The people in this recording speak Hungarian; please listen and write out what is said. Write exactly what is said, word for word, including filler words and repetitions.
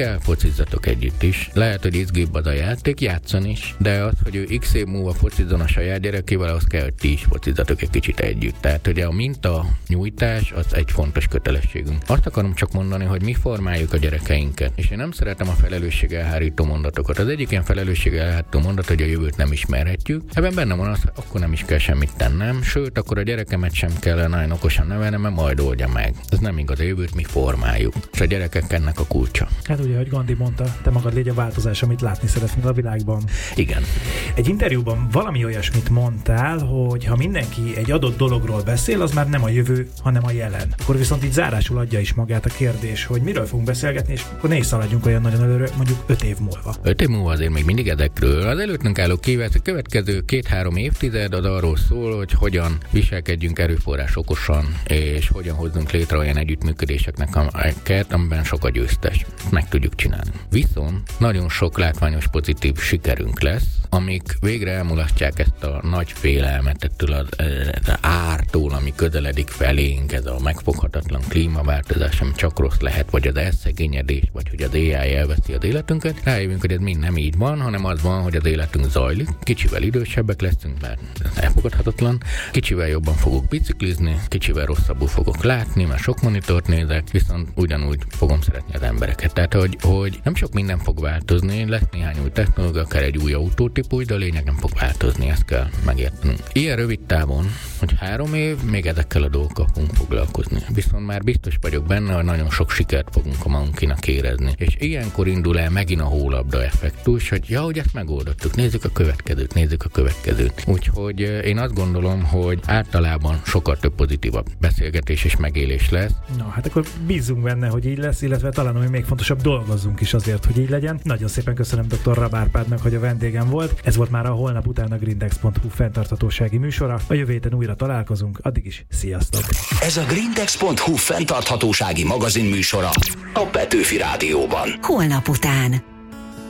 elfocizzatok együtt is. Lehet, hogy izgibb az a játék, játszani is, de az, hogy ő x év múlva focizzon a saját gyerekével, az kell, hogy ti is focizzatok egy kicsit együtt. Tehát, hogy a minta nyújtás az egy fontos kötelességünk. Azt akarom csak mondani, hogy mi formáljuk a gyerekeinket. És én nem szeretem a felelősség elhárító mondatokat. Az egyik ilyen felelősség elhárító mondat, hogy a jövőt nem ismerhetjük. Ebben benne van az, akkor nem is kell semmit tennem, sőt, akkor a gyerekemet sem kell nagyon okosan nevelnem, mert majd oldja meg. Ez nem igaz, a jövőt mi formáljuk. És a gyerekek ennek a kulcsa. Hát ugye, hogy Gandhi mondta, te magad légy a változás, amit látni szeretnél a világban. Igen. Egy interjúban valami olyasmit mondtál, hogy ha mindenki egy adott dologról beszél, az már nem a jövő, hanem a jelen. Akkor viszont így zárásul adja is magát a kérdés, hogy miről fogunk beszélgetni, és akkor ne is szaladjunk olyan nagyon előre, mondjuk öt év múlva. Öt év múlva azért még mindig ezekről. Az előttünk álló kívást, a következő két-három évtized az arról szól, hogy hogyan viselkedjünk erőforrás okosan, és hogyan hozzunk létre olyan együttműködéseknek amelyeket, amiben sok a győztes. Meg tudjuk csinálni. Viszont nagyon sok látványos pozitív sikerünk lesz, amik végre elmulasztják ezt a nagy félelmet ettől az, az ártól, ami közeledik felénk, ez a megfoghatatlan klímaváltozás, ami csak rossz lehet, vagy az elszegényedés, vagy hogy az á i elveszi az életünket. Rájövünk, hogy ez mind nem így van, hanem az van, hogy az életünk zajlik. Kicsivel idősebbek leszünk, mert ez elfogadhatatlan. Kicsivel jobban fogok biciklizni, kicsivel rosszabbul fogok látni, mert sok monitort nézek, viszont ugyanúgy fogom szeretni az embereket. Tehát, hogy, hogy nem sok minden fog változni, lesz néhány új technológia, akár egy új autótípus, de a lényeg nem fog változni, ezt kell megértenünk. Ilyen rövid távon, hogy három év, még ezekkel a dolgokkal fogunk foglalkozni. Viszont már biztos vagyok benne, hogy nagyon sok sikert fogunk a magunkinak érezni. És ilyenkor indul el megint a hólabda effektus, hogy ja, hogy ezt megoldottuk, nézzük a következőt, nézzük a következőt. Úgyhogy én azt gondolom, hogy általában sokkal több pozitívabb beszélgetés és megélés lesz. Na, hát akkor bízzunk benne, hogy így lesz, illetve talán ami még fontosabb, dolgozzunk is azért, hogy így legyen. Nagyon szépen köszönöm dr. Rab Árpádnak, hogy a vendégem volt. Ez volt már a holnap után a grindex pont hu fenntarthatósági műsora. A jövő héten újra találkozunk, addig is sziasztok! Ez a grindex pont hu fenntarthatósági magazin műsora a Petőfi Rádióban. Holnap után.